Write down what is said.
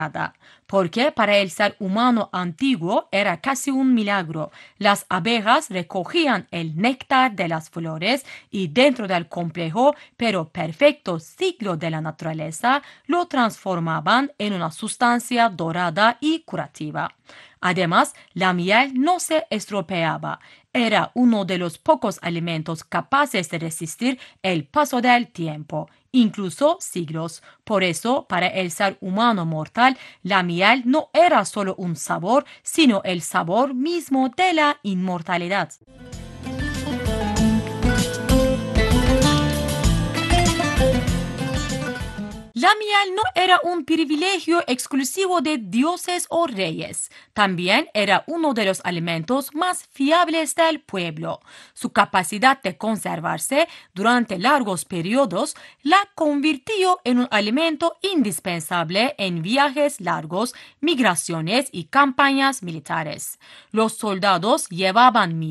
porque para el ser humano antiguo era casi un milagro. Las abejas recogían el néctar de las flores y dentro del complejo pero perfecto ciclo de la naturaleza lo transformaban en una sustancia dorada y curativa. Además, la miel no se estropeaba. Era uno de los pocos alimentos capaces de resistir el paso del tiempo, incluso siglos. Por eso, para el ser humano mortal, la miel no era solo un sabor, sino el sabor mismo de la inmortalidad. La miel no era un privilegio exclusivo de dioses o reyes, también era uno de los alimentos más fiables del pueblo. Su capacidad de conservarse durante largos periodos la convirtió en un alimento indispensable en viajes largos, migraciones y campañas militares. Los soldados llevaban